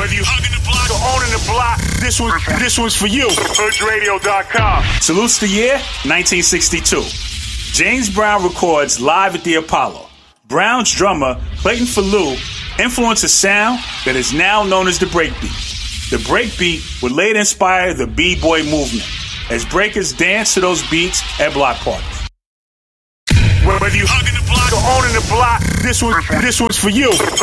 Whether you hugging the block or owning the block, this one's for you. HoodRadio.com. Salutes the year 1962. James Brown records live at the Apollo. Brown's drummer, Clayton Falou, influenced a sound that is now known as the breakbeat. The breakbeat would later inspire the B-boy movement, as breakers dance to those beats at block parties. Whether you hugging the block or owning the block, this one's for you.